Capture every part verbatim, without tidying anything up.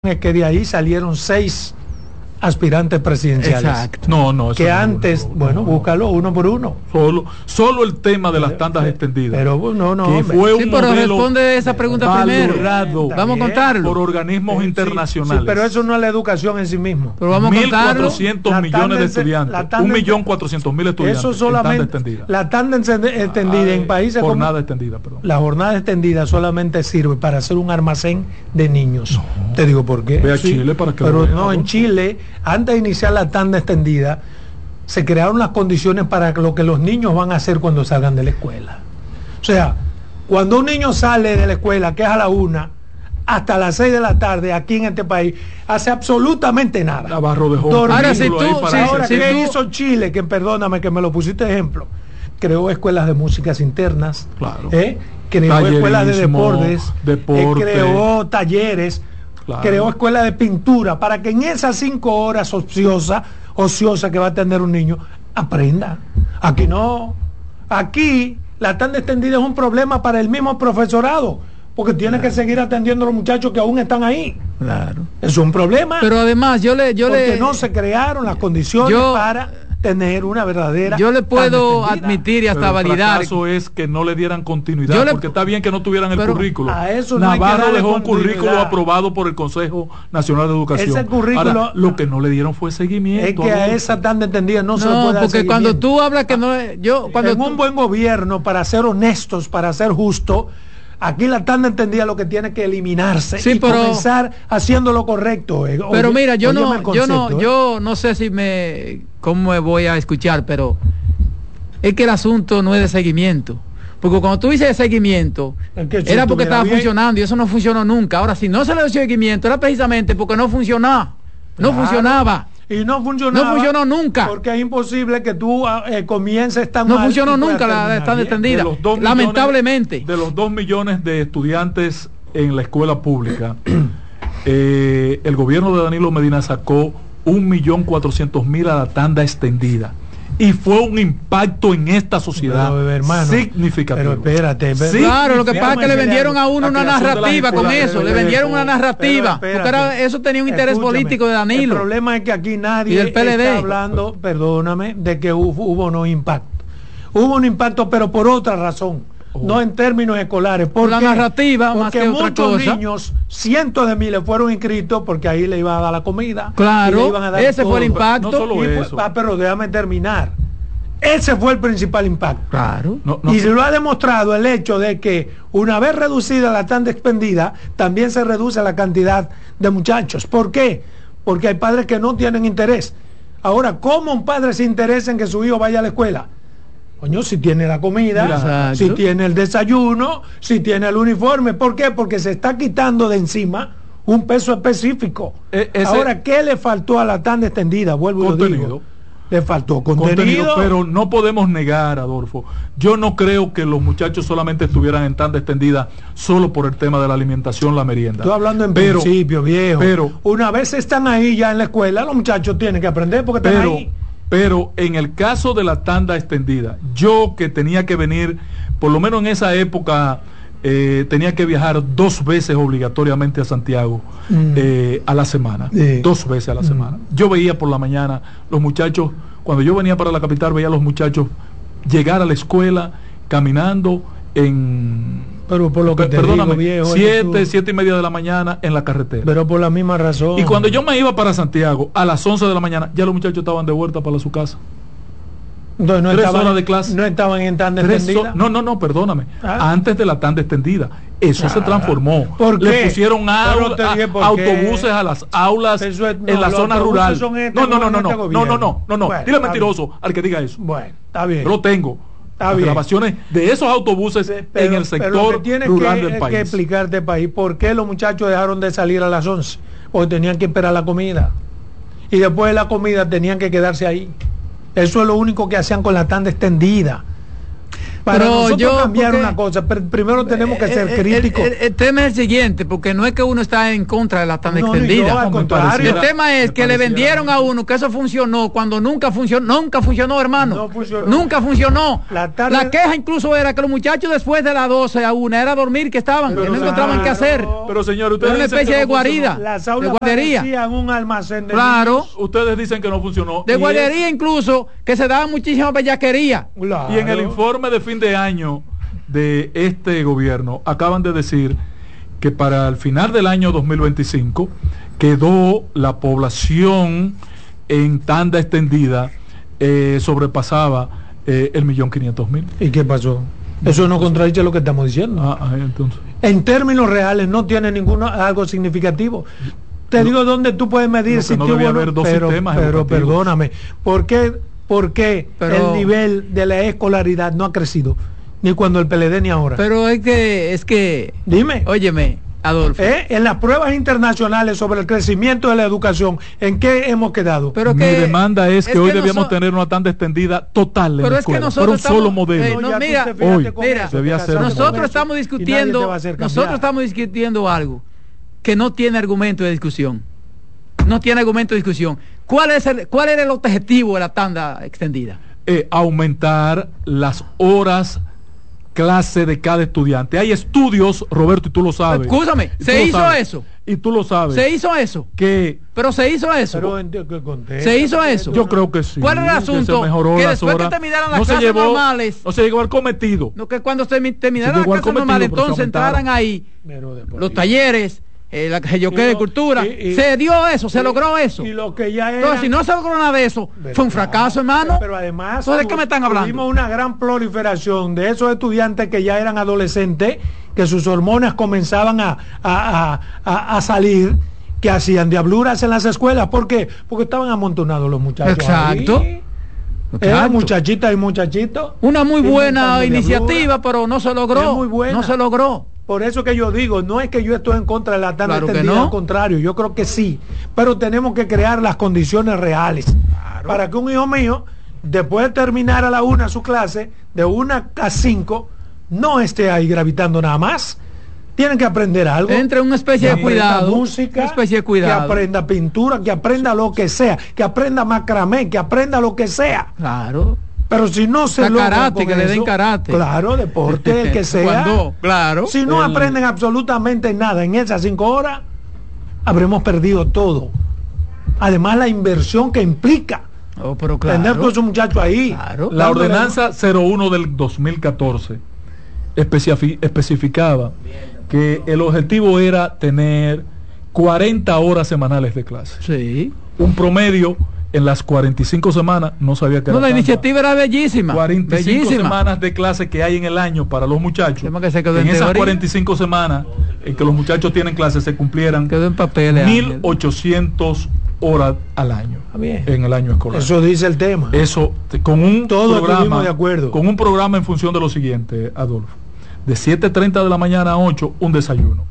es que de ahí salieron seis aspirantes presidenciales. Exacto. No, no. Que no, antes, no, bueno, no, búscalo uno por uno. Solo, solo el tema de las tandas extendidas. Pero no, no. Que hombre. fue un Sí, pero modelo responde esa pregunta primero. valorado Vamos a contarlo. por organismos Sí, internacionales. sí, pero eso no es la educación en sí mismo. Pero vamos a mil contarlo. cuatrocientos La millones de tanda- estudiantes. la tanda- Un millón cuatrocientos mil estudiantes. Eso en tanda solamente, extendida. la tanda encende- extendida en países como Jornada extendida, perdón. la jornada extendida solamente sirve para hacer un almacén de niños. No. Te digo por qué. Ve a Chile para que lo Pero vea, no, en Adolfo. Chile, antes de iniciar la tanda extendida, se crearon las condiciones para lo que los niños van a hacer cuando salgan de la escuela. O sea, cuando un niño sale de la escuela, que es a la una, hasta las seis de la tarde, aquí en este país, hace absolutamente nada. Navarro dejó un Dormir. Ahora, si currículo tú- ahí para sí, ese Ahora, si ¿qué tú- hizo Chile? Que perdóname que me lo pusiste de ejemplo. Creó escuelas de músicas internas, Claro. ¿eh? Creó escuelas de Tallerismo, deportes, deporte. eh, creó talleres, Claro. creó escuelas de pintura, para que en esas cinco horas ociosas, ociosas que va a tener un niño, aprenda. Aquí no. Aquí la tanda extendida es un problema para el mismo profesorado, porque tiene que seguir atendiendo a los muchachos que aún están ahí. Claro. Es un problema. Pero además, yo le, yo porque le, no se crearon las condiciones yo- para tener una verdadera yo le puedo tanda extendida. admitir y hasta Pero el validar. fracaso es que no le dieran continuidad, Yo le- porque está bien que no tuvieran el pero currículo. a eso no hay que Navarro darle dejó un continuidad. currículo aprobado por el Consejo Nacional de Educación. Ese currículo- Ahora, lo que no le dieron fue seguimiento. Es que a Adolfo. esa tanda extendida no, se le No, puede dar porque cuando seguimiento. tú hablas que no es- yo cuando En tú- un buen gobierno, para ser honestos, para ser justo, aquí la tanda entendía lo que tiene que eliminarse Sí, y pero- comenzar haciendo lo correcto. eh. pero Oye, mira, yo óyeme no, el yo no, concepto, eh. yo no sé si me, cómo me voy a escuchar, pero es que el asunto no es de seguimiento. Porque cuando tú dices de seguimiento, Es que si era porque estuviera estaba bien. funcionando y eso no funcionó nunca. Ahora, si no se le dio seguimiento, era precisamente porque no funcionaba. No Claro. funcionaba. Y no funcionó. No funcionó nunca. Porque es imposible que tú ah, eh, comiences tan No mal funcionó y puedas nunca la terminar tanda bien. extendida. De los dos millones- Lamentablemente. de los dos millones de estudiantes en la escuela pública, eh, el gobierno de Danilo Medina sacó un millón cuatrocientos mil a la tanda extendida. Y fue un impacto en esta sociedad Pero, hermano, significativo. pero espérate, espérate. Claro, lo que pasa es que le Déjame vendieron a uno La una creación de las narrativa con escuelas eso, de le vendieron una Pero narrativa, Pero porque era- eso tenía un interés Escúchame, político de Danilo. El problema es que aquí Y nadie del P L D. está hablando, perdóname, de que hubo, hubo no impacto. Hubo un impacto, pero por otra razón. Oh. No en términos escolares. ¿Por La qué? narrativa, más porque que otra muchos cosa. niños, cientos de miles, fueron inscritos porque ahí le iban a dar la comida. Claro, y le iban a dar ese fue el todo. impacto. No solo Y fue- eso. ah, pero déjame terminar. Ese fue el principal impacto. Claro. No, no, Y se lo ha demostrado el hecho de que una vez reducida la tanda expendida, también se reduce la cantidad de muchachos. ¿Por qué? Porque hay padres que no tienen interés. Ahora, ¿cómo un padre se interesa en que su hijo vaya a la escuela? Coño, si tiene la comida, Exacto. si tiene el desayuno, si tiene el uniforme. ¿Por qué? Porque se está quitando de encima un peso específico. E- ese- Ahora, ¿qué le faltó a la tanda extendida? Vuelvo y lo Contenido. digo. Le faltó contenido, contenido, pero no podemos negar, Adolfo. Yo no creo que los muchachos solamente estuvieran en tanda extendida solo por el tema de la alimentación, la merienda. Estoy hablando en Pero- principio, viejo. pero- una vez están ahí ya en la escuela, los muchachos tienen que aprender porque están Pero, ahí. pero en el caso de la tanda extendida, yo que tenía que venir, por lo menos en esa época, eh, tenía que viajar dos veces obligatoriamente a Santiago Mm. eh, a la semana. Sí. Dos veces a la Mm. semana. Yo veía por la mañana los muchachos, cuando yo venía para la capital, veía a los muchachos llegar a la escuela caminando en... Pero por lo que per- te perdóname, digo, viejo, es que siete, tú- siete y media de la mañana en la carretera. pero por la misma razón. Y cuando yo me iba para Santiago a las once de la mañana, ya los muchachos estaban de vuelta para su casa. Entonces, no tres estaban, horas de clase. no estaban en tanda Tres extendida. ho- no, no, no, perdóname. Ah. Antes de la tanda extendida. Eso se Ah. transformó. ¿Por Le qué? pusieron Pero au- te dije por a- qué. autobuses a las aulas Eso es- no, en la los zona autobuses rural. son este No, no, no, no, gobierno, no, este no, no, gobierno. no, no, no. Bueno, Dile está mentiroso al que diga eso. Bueno, está bien. Yo lo tengo. Está Las bien. grabaciones de esos autobuses Pero- en el pero lo sector que tienes rural que, del es país. que explicarte, país, por qué los muchachos dejaron de salir a las once. Porque tenían que esperar la comida. Y después de la comida tenían que quedarse ahí. Eso es lo único que hacían con la tanda extendida. Para Pero nosotros yo, cambiar porque- una cosa, pero primero tenemos que ser El- el- críticos. El, el tema es el siguiente, porque no es que uno está en contra de la tanda No, ni yo, extendida. al me contrario. pareciera- El tema es me que le pareciera vendieron a uno que eso funcionó cuando nunca funcionó, nunca funcionó, hermano. No funcionó. Nunca funcionó. La La, tarde- queja incluso era que los muchachos después de las doce a una era dormir, que estaban, Pero que no claro. encontraban qué hacer. Pero señor, Era ustedes una dicen especie que de no funcionó. guarida, Las de aulas guardería. parecían un almacén de Claro. niños. Ustedes dicen que no funcionó. De Y guardería incluso, que se daba muchísima bellaquería. Claro. Y en el informe de fin de año de este gobierno acaban de decir que para el final del año dos mil veinticinco quedó la población en tanda extendida, eh, sobrepasaba eh, el millón quinientos mil. ¿Y qué pasó? Eso no contradice lo que estamos diciendo. Ah, ah, entonces. En términos reales no tiene ninguno algo significativo. Te Lo- digo dónde tú puedes medir lo que si no tuvo debía o no, haber dos pero, sistemas pero educativos. perdóname, ¿por qué, por qué Pero- el nivel de la escolaridad no ha crecido? Ni cuando el P L D ni ahora. Pero es que, es que, Dime. óyeme, Adolfo. ¿Eh? En las pruebas internacionales sobre el crecimiento de la educación, ¿en qué hemos quedado? Pero Mi que, demanda es, que hoy debíamos noso- tener una tanda extendida total en Pero la es que escuela, nosotros por un estamos- solo modelo. eh, no, ya tú mira, te fíjate hoy con mira, eso, debía te ser casaste un con nosotros eso, estamos y nadie discutiendo, te va a hacer cambiar. nosotros estamos discutiendo algo que no tiene argumento de discusión. No tiene argumento de discusión. ¿Cuál es el, cuál era el objetivo de la tanda extendida? Eh, aumentar las horas clase de cada estudiante. Hay estudios, Roberto, y tú lo sabes. Escúchame, Y ¿se tú lo hizo sabes, eso? Y tú lo sabes. Se hizo eso, Que pero se hizo eso. Pero en qué contexto, ¿Se hizo eso? yo creo que sí. ¿Cuál era el que asunto? se mejoró Que las después que horas. terminaran las no se clases llevó, normales- no se llegó al cometido. No, que cuando se mi- terminaran Se las llegó al clases cometido, normales, pero se entonces aumentaron. entraran ahí Pero después- los talleres, eh, la que yo Y qué de lo- cultura. y- y- se dio eso, se y- logró eso. Y lo que ya era. Entonces, si no se logró nada de eso, fue un fracaso, hermano. Pero además, Entonces, ¿de qué me están hablando? tuvimos una gran proliferación de esos estudiantes que ya eran adolescentes, que sus hormonas comenzaban a, a, a- a- a salir, que hacían diabluras en las escuelas. ¿Por qué? Porque estaban amontonados los muchachos. Exacto. ahí. Eh, Exacto. muchachitas y muchachitos. Una muy buena inventando iniciativa, diabluras. pero no se logró. Es muy buena. No se logró. Por eso que yo digo, no es que yo estoy en contra de la tanda Claro que extendida, no. al contrario, yo creo que sí, pero tenemos que crear las condiciones reales para que un hijo mío, después de terminar a la una su clase, de una a cinco, no esté ahí gravitando nada más. Tienen que aprender algo. Entre una especie Que de aprenda cuidado. música, Una especie de que cuidado. aprenda pintura, que aprenda lo que sea, que aprenda macramé, que aprenda lo que sea. Claro. Pero si no se La logra karate, con que le den eso, karate. claro, deporte, el que sea. Cuando, claro. Si no El- aprenden absolutamente nada en esas cinco horas, habremos perdido todo. Además, la inversión que implica Oh, pero tener claro. todos esos muchachos ahí. Claro. La dándole- ordenanza cero uno del dos mil catorce especifi- especificaba que el objetivo era tener cuarenta horas semanales de clase. Sí. Un promedio en las cuarenta y cinco semanas, no sabía que No, era la tanta. iniciativa era bellísima. cuarenta y cinco bellísima. semanas de clase que hay en el año para los muchachos. Tema que se quedó en en esas teoría. cuarenta y cinco semanas en que los muchachos tienen clases se cumplieran Quedó en papeles. mil Ángel. ochocientas horas al año Está bien. en el año escolar. Eso dice el tema. Eso, te- con un Todos estuvimos programa, de acuerdo. con un programa en función de lo siguiente, Adolfo. De siete treinta de la mañana a ocho, un desayuno.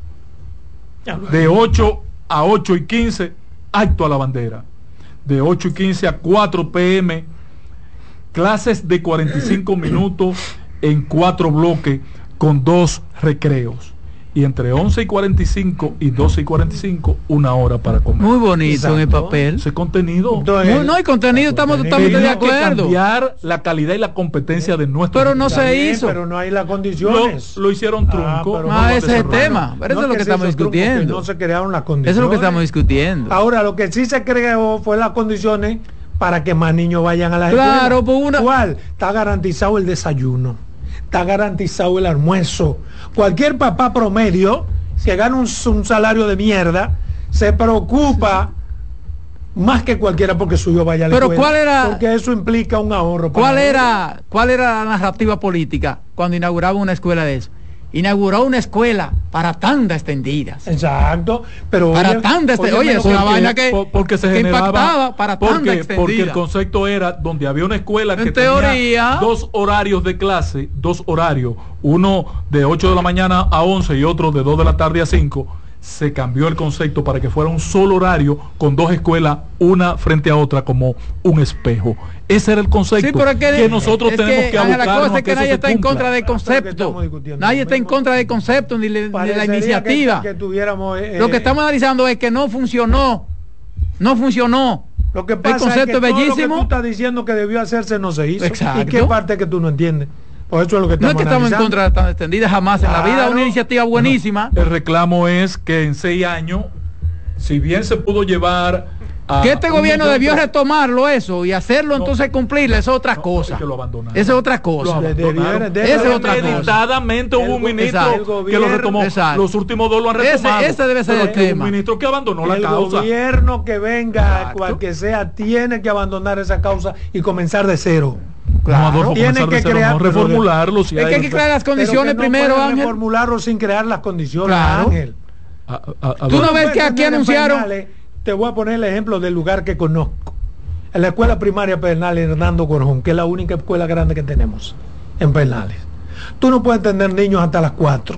De ocho a ocho y quince, acto a la bandera. De ocho y quince a cuatro pm, clases de cuarenta y cinco minutos en cuatro bloques con dos recreos. Y entre once y cuarenta y cinco y doce y cuarenta y cinco, una hora para comer. Muy bonito en el Exacto. papel. Ese contenido. Entonces, No, no hay contenido, estamos totalmente de Tenía que acuerdo. cambiar la calidad y la competencia de nuestro Pero no está se bien, hizo. pero no hay las lo, condiciones. lo hicieron trunco. Ah, pero no Ah, lo ese es el desarrollaron. tema. Pero eso No es lo que se estamos hizo truco, que discutiendo. No se crearon las Eso condiciones. es lo que estamos discutiendo. Ahora, lo que sí se creó fue las condiciones para que más niños vayan a la Claro, escuela. pues una- ¿Cuál? Está garantizado el desayuno, está garantizado el almuerzo. Cualquier papá promedio, si gana un, un salario de mierda, se preocupa más que cualquiera porque su hijo vaya a la Pero escuela. ¿cuál era- Porque eso implica un ahorro. para ¿Cuál él. era, ¿Cuál era la narrativa política cuando inauguraba una escuela de eso? Inauguró una escuela para tanda extendidas. Exacto, pero Para oye, tanda exte- óyeme oye, lo es una que- vaina que- por- porque se que generaba impactaba para tanda porque, extendida. porque el concepto era donde había una escuela que En teoría. tenía dos horarios de clase, dos horarios, uno de ocho de la mañana a once y otro de dos de la tarde a cinco, se cambió el concepto para que fuera un solo horario con dos escuelas, una frente a otra como un espejo. Ese era el concepto sí, pero es que, que nosotros es tenemos que, que abocarnos la cosa a es que, que nadie eso está se en cumpla. contra del concepto. Nadie está en contra del concepto ni, le, ni de la iniciativa. Que, que tuviéramos, eh, lo que estamos analizando es que no funcionó. No funcionó. Lo que pasa el concepto es que es bellísimo. Todo lo que tú estás diciendo que debió hacerse no se hizo. Exacto. ¿Y qué parte que tú no entiendes? Por eso es lo que no es que estamos analizando. en contra de tan extendida jamás claro. En la vida, una iniciativa buenísima. No, el reclamo es que en seis años, si bien se pudo llevar a que este gobierno debió de... retomarlo eso y hacerlo, no, entonces cumplirlo, eso es otra no, cosa. Es que lo abandonaron. Eso es otra cosa. Esa es otra cosa. Meditadamente hubo un ministro gobierno, que lo retomó. Exacto. Los últimos dos lo han retomado. Ese, ese debe ser el tema. Un ministro que abandonó la el causa. El gobierno que venga, cual que sea, tiene que abandonar esa causa y comenzar de cero. Claro, no, Adolfo, tiene que cero, crear, no, reformularlo. Si es hay que hay que crear las condiciones no primero, Ángel. Reformularlo sin crear las condiciones, claro. Ángel. A, a, a, Tú no ves que aquí anunciaron. Te voy a poner el ejemplo del lugar que conozco. En la escuela primaria Pedernales Hernando Corjón, que es la única escuela grande que tenemos en Pedernales. Tú no puedes tener niños hasta las cuatro.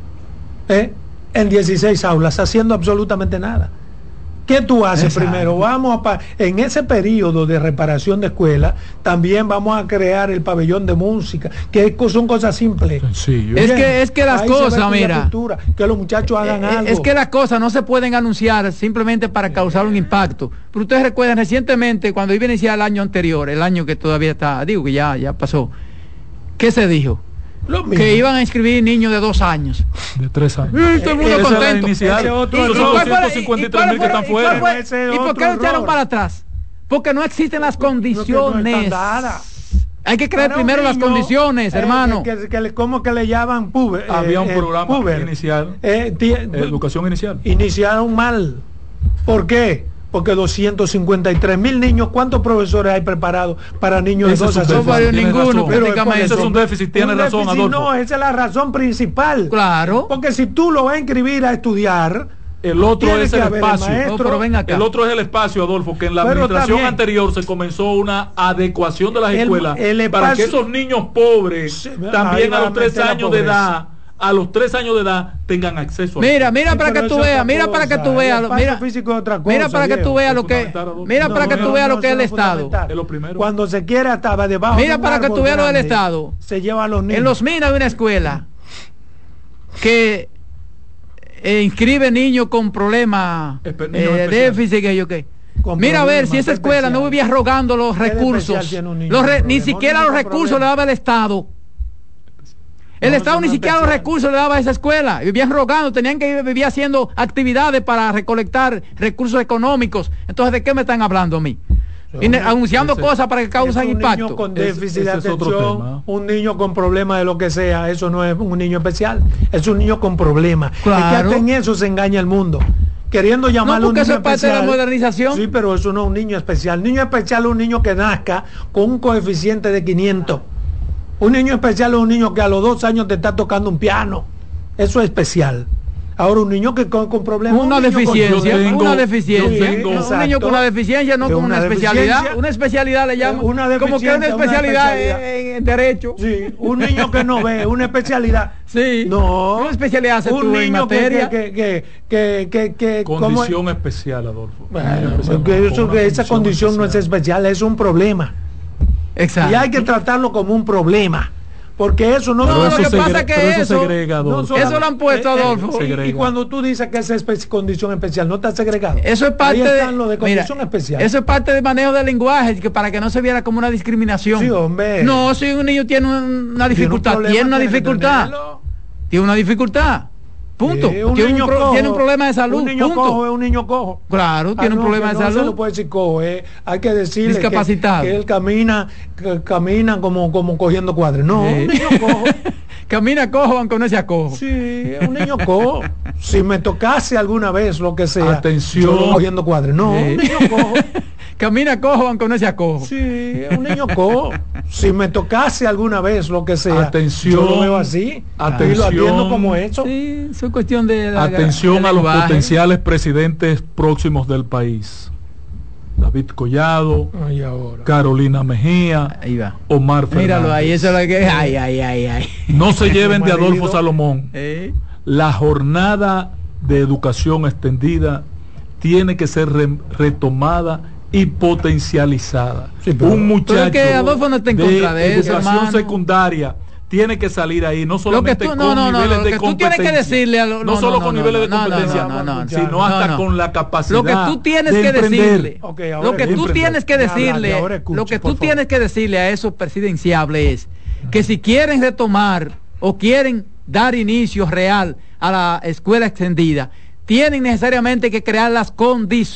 ¿eh? En dieciséis aulas, haciendo absolutamente nada. ¿Qué tú haces Exacto. primero? Vamos a en ese periodo de reparación de escuela, también vamos a crear el pabellón de música, que son cosas simples. Sí, es que es que las Ahí cosas, mira, cultura, que los muchachos hagan eh, algo. Es que las cosas no se pueden anunciar simplemente para causar un impacto. Pero ustedes recuerdan recientemente cuando iba a iniciar el año anterior, el año que todavía está, digo que ya ya pasó. ¿Qué se dijo? Que iban a inscribir niños de dos años. De tres años. Y todo el mundo Esa contento. Es la otro ¿Y, doscientos cincuenta y tres mil que están fuera. ¿Y por qué lo echaron para atrás? Porque no existen las condiciones. Hay que crear Para primero niño, las condiciones, eh, hermano. Que, que, que, ¿Cómo que le llaman puber? Había un eh, programa puber. inicial. Eh, eh, educación inicial. Iniciaron mal. ¿Por qué? Porque doscientos cincuenta y tres mil niños, ¿cuántos profesores hay preparados para niños ese de dos a seis años? Ninguno, prácticamente. Ese es un déficit, tiene un razón, déficit, Adolfo. No, esa es la razón principal. Claro. Porque si tú lo vas a inscribir a estudiar, el otro es el espacio. El, no, pero ven acá. el otro es el espacio, Adolfo, que en la pero administración anterior se comenzó una adecuación de las el, escuelas el espacio, para que esos niños pobres, sí, también a los tres años de edad, a los tres años de edad tengan acceso a mira mira sí, para que tú veas mira para que tú veas mira cosa, mira para que tú veas lo que mira no, para que no, tú veas no, lo que es el Estado es lo primero. Cuando se quiera estaba debajo mira de para que tú veas lo del Estado se lleva a los niños en los minas de una escuela que eh, inscribe niños con problemas eh, de déficit que yo qué mira a ver si esa escuela no vivía rogando los recursos los re, ni siquiera los recursos le daba el Estado. El no, Estado ni siquiera especial. Los recursos le daba a esa escuela. Vivían rogando, tenían que vivir haciendo actividades para recolectar recursos económicos. Entonces, ¿de qué me están hablando a mí? Y anunciando ese, cosas para que causen impacto. Un niño con déficit de atención, un niño con problemas de lo que sea, eso no es un niño especial, es un niño con problemas. Claro. Es que hasta en eso se engaña el mundo. Queriendo llamarlo no, porque un niño eso es parte especial, de la modernización. Sí, pero eso no es un niño especial. Niño especial es un niño que nazca con un coeficiente de quinientos. Un niño especial es un niño que a los dos años te está tocando un piano. Eso es especial. Ahora un niño que con, con problemas una un deficiencia con, tengo, una deficiencia tengo, no, un niño con una deficiencia no con una, una especialidad una especialidad le llaman una como que una especialidad, una especialidad. En, en derecho sí, un niño que no ve una especialidad sí no una especialidad se un niño en materia que que que que, que condición especial Adolfo bueno, especial, que eso, que esa condición especial. No es especial es un problema. Exacto. Y hay que tratarlo como un problema. Porque eso no, no eso lo que pasa es que eso, eso, segrega, no, eso lo han puesto, Adolfo. Eh, eh, y cuando tú dices que esa es condición especial, no está segregado. Eso es parte Ahí están de, lo de condición mira, especial. Eso es parte del manejo del lenguaje, que para que no se viera como una discriminación. Sí, hombre. No, si un niño tiene una dificultad, tiene, un tiene una dificultad. Tiene una dificultad. Punto. Sí, un tiene, niño un pro, cojo, tiene un problema de salud. Un niño punto. cojo es un niño cojo. Claro, tiene ah, no, un problema de no salud. No se lo puede decir cojo, eh. Hay que decirle discapacitado. Que, que él camina, que camina como, como cogiendo cuadros. No, sí. Un niño cojo. Camina cojo aunque no sea cojo. Sí, un niño cojo. Si me tocase alguna vez lo que sea, atención, yo cogiendo cuadros. No, sí. Un niño cojo. Camina cojo aunque no sea cojo. Sí, un niño cojo. Si me tocase alguna vez lo que sea, atención, yo lo veo así. Atención, y lo atiendo como eso. Sí, eso es cuestión de la, atención de a los potenciales presidentes próximos del país. David Collado, ay, ahora. Carolina Mejía, ahí va. Omar Fernández. Míralo ahí, eso es lo que ay, ay, ay, ay. No se lleven de Adolfo Salomón. ¿Eh? La jornada de educación extendida tiene que ser re, retomada y potencializada. Sí, pero, un muchacho que Adolfo no está en contra de, de educación eso, hermano. secundaria tiene que salir ahí, no solamente tú, con no, no, niveles no, de que competencia. Tú tienes que decirle a lo, no, no solo no, con no, niveles no, de competencia, no, no, no, sino no, hasta no. con la capacidad. Lo que tú tienes de que emprender. decirle, okay, lo que tú tienes que decirle, habla, escuche, lo que tú tienes que decirle a esos presidenciables es que si quieren retomar o quieren dar inicio real a la escuela extendida, tienen necesariamente que crear las condiciones